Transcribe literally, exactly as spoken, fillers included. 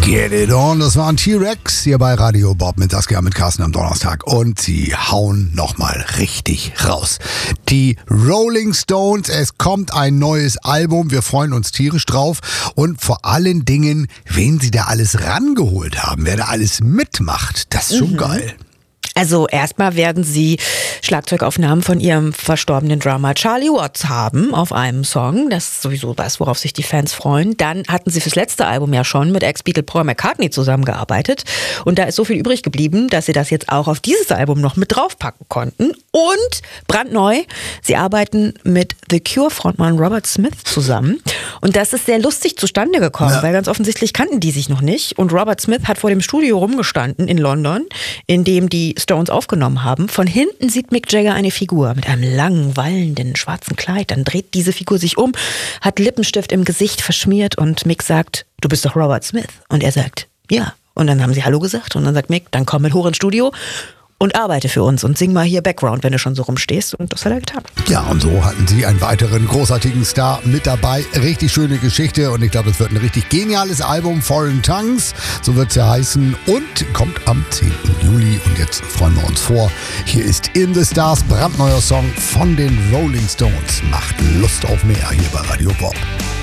Get it on, das waren T-Rex hier bei Radio Bob mit Saskia, mit Carsten am Donnerstag und sie hauen nochmal richtig raus. Die Rolling Stones, es kommt ein neues Album, wir freuen uns tierisch drauf und vor allen Dingen, wen sie da alles rangeholt haben, wer da alles mitmacht, das ist schon mhm. geil. Also erstmal werden sie Schlagzeugaufnahmen von ihrem verstorbenen Drummer Charlie Watts haben auf einem Song. Das ist sowieso das, worauf sich die Fans freuen. Dann hatten sie fürs letzte Album ja schon mit Ex-Beatle Paul McCartney zusammengearbeitet. Und da ist so viel übrig geblieben, dass sie das jetzt auch auf dieses Album noch mit draufpacken konnten. Und brandneu, sie arbeiten mit The Cure-Frontmann Robert Smith zusammen. Und das ist sehr lustig zustande gekommen, ja. weil ganz offensichtlich kannten die sich noch nicht. Und Robert Smith hat vor dem Studio rumgestanden in London, in dem die Stones aufgenommen haben. Von hinten sieht Mick Jagger eine Figur mit einem langen, wallenden, schwarzen Kleid. Dann dreht diese Figur sich um, hat Lippenstift im Gesicht verschmiert und Mick sagt, du bist doch Robert Smith. Und er sagt, ja. Und dann haben sie Hallo gesagt und dann sagt Mick, dann komm mit hoch ins Studio und arbeite für uns und sing mal hier Background, wenn du schon so rumstehst. Und das hat er getan. Ja, und so hatten sie einen weiteren großartigen Star mit dabei. Richtig schöne Geschichte und ich glaube, es wird ein richtig geniales Album, Foreign Tongues, so wird es ja heißen und kommt am zehnten Juli. Und jetzt freuen wir uns vor. Hier ist In the Stars, brandneuer Song von den Rolling Stones. Macht Lust auf mehr hier bei Radio Bob.